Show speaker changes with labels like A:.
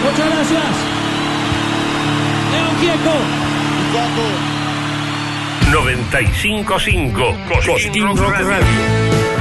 A: Muchas gracias. León Gieco.
B: 95.5 Cosquín Rock Radio.